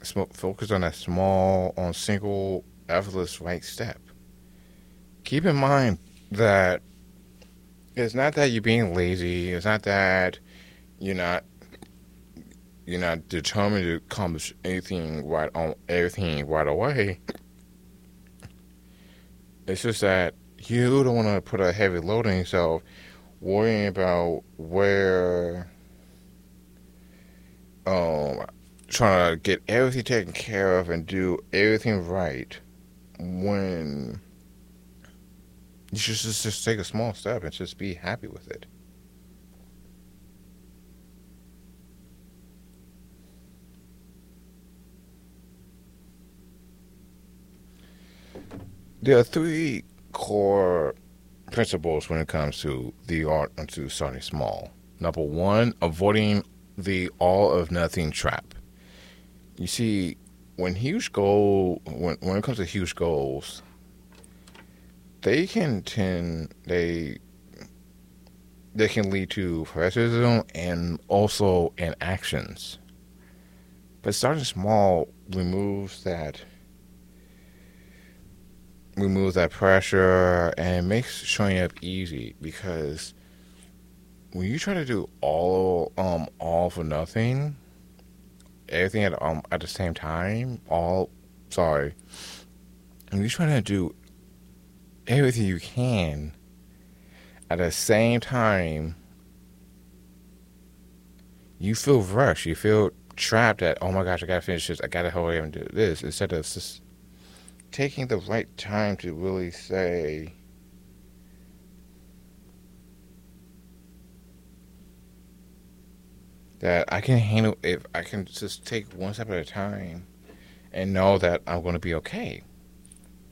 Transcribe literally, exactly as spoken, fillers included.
sm- focus on that small, on single, effortless right step. Keep in mind that it's not that you're being lazy. It's not that you're not you're not determined to accomplish anything right on everything right away. It's just that you don't want to put a heavy load on yourself, worrying about where, um, trying to get everything taken care of and do everything right when you should just, just take a small step and just be happy with it. There are three core principles when it comes to the art into starting small. Number one, avoiding the all of nothing trap. You see, when huge goal when when it comes to huge goals, they can tend they they can lead to pessimism and also inactions. But starting small removes that removes that pressure and makes showing up easy because when you try to do all um all for nothing, everything at um at the same time, all sorry, when you try to do everything you can at the same time, you feel rushed. You feel trapped at, oh my gosh, I gotta finish this. I gotta hurry up and do this. Instead of just taking the right time to really say, that I can handle, if I can just take one step at a time and know that I'm going to be okay.